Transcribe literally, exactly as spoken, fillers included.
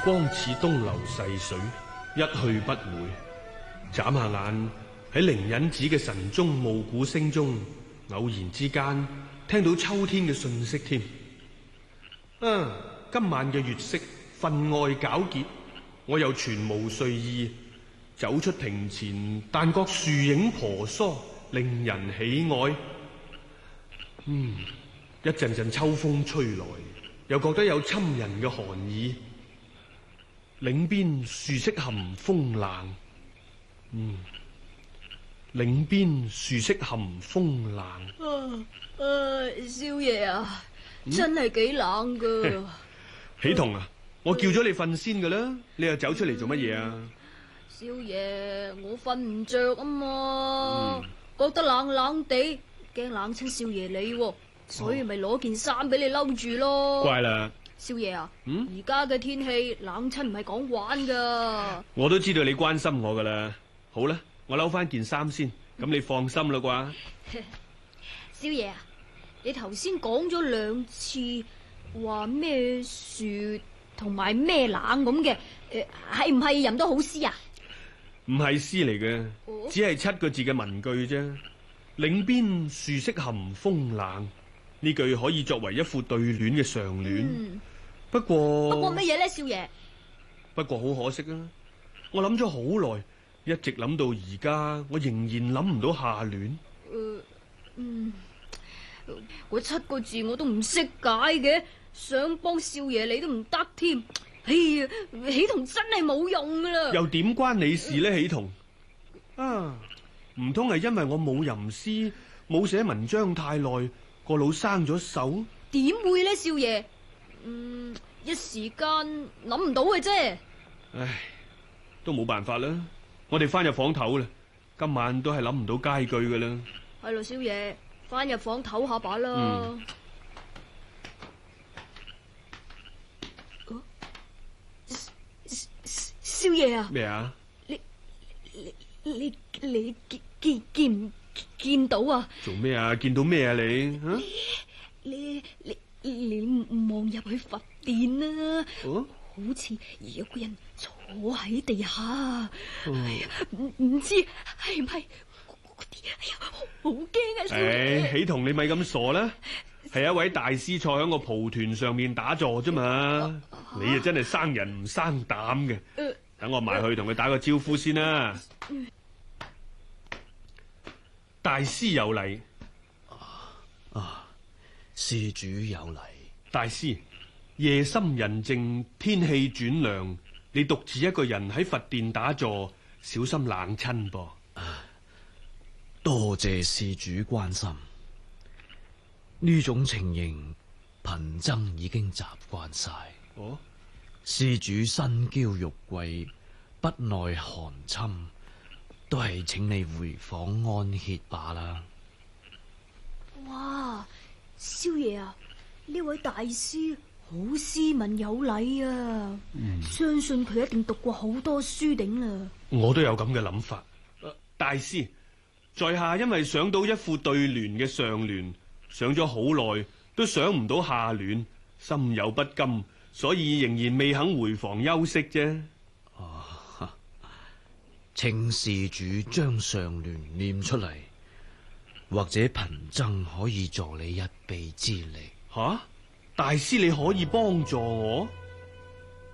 光似東流逝水，一去不回。眨下眼喺靈隱寺嘅晨鐘暮鼓聲中，偶然之間聽到秋天嘅訊息添。啊，今晚嘅月色分外皎潔，我又全無睡意，走出庭前，但覺樹影婆娑，令人喜愛。嗯，一陣陣秋風吹來，又覺得有侵人嘅寒意。嶺邊樹色含風冷，嗯，嶺邊樹色含風冷。 啊啊，少爺啊，嗯、真係幾冷噶。 喜彤啊，我叫咗你瞓先噶啦，你又走出嚟做乜嘢啊？ 少爺，我瞓唔着啊嘛， 嗯、 覺得冷冷地，驚冷親少爺你，所以咪攞件衫俾你褸住咯。 乖啦， 少爺啊， 嗯， 而家嘅天氣冷親唔係講玩噶。 我都知道你關心我噶啦。好啦，我褸翻件衫先，咁你放心啦啩。 少爺啊，你頭先講咗兩次話咩樹同埋咩冷咁嘅，誒係唔係吟得好詩啊？ 唔係詩嚟嘅，哦、只係七個字嘅文句啫。嶺邊樹色含風冷，呢句可以作為一副對聯嘅上聯。嗯、不過不過乜嘢咧，少爺？ 不過好可惜啊！我諗咗好耐，一直諗到而家，我仍然諗唔到下聯。 呃、嗯，嗰七個字我都唔識解嘅，想幫少爺你都唔得添。哎呀，喜彤真係冇用噶啦！ 又點關你事呢？喜彤啊，唔通係因為我冇吟詩，冇寫文章太耐，個腦生咗銹？ 點會呢，少爺？嗯，一時間諗唔到嘅啫。 唉，都冇辦法啦，我哋翻入房唞啦。今晚都係諗唔到佳句噶啦。 係咯，少爺，翻入房唞下把啦。嗯少爺啊！ 咩啊？ 你你你你見見見唔見到啊？ 做咩啊？見到咩啊？你啊？ 你你你望入去佛殿啊！ 哦， 好似有個人坐喺地下。 哦、 哎呀，唔唔知係唔係嗰啲？哎呀，好驚啊！少爺， 誒，喜彤你咪咁傻啦！係一位大師坐喺個蒲團上面打坐啫嘛。啊、你啊真係生人唔生膽嘅。呃等我埋去同佢打個招呼先啦。嗯、大師有禮。 啊，施主有禮。 大師，夜深人靜，天氣轉涼，你獨自一個人喺佛殿打坐，小心冷親噃。 啊，多謝施主關心。呢種情形，貧僧已經習慣晒。 哦。 施主身嬌肉貴，不耐寒侵，都係請你回房安歇罷啦。 哇，少爺啊，呢位大師好斯文有禮啊，嗯、相信佢一定讀過好多書頂啦。 我都有咁嘅諗法。呃、大師，在下因為想到一副對聯嘅上聯，想咗好耐，都想唔到下聯，心有不甘。所以仍然未肯回房休息啫。 哦，請施主將上聯念出嚟，或者貧僧可以助你一臂之力。 吓，大師你可以幫助我？